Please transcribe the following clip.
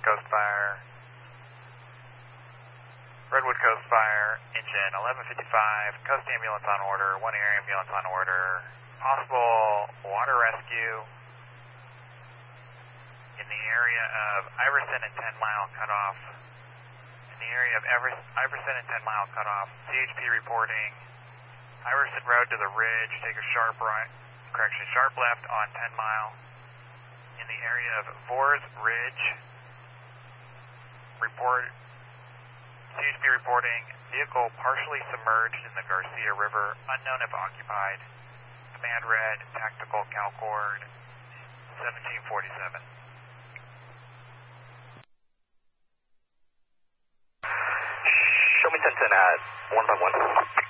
Coast Fire. Redwood Coast Fire, engine 1155, coast ambulance on order, 1 air ambulance on order. Possible water rescue in the area of Iverson and 10 Mile Cutoff. In the area of Iverson and 10 Mile Cutoff, CHP reporting Iverson Road to the ridge, take a sharp left on 10 Mile. In the area of Vors Ridge, CHP reporting vehicle partially submerged in the Garcia River, unknown if occupied. Command red, tactical CalCord 1747. Show me 1010 at 151.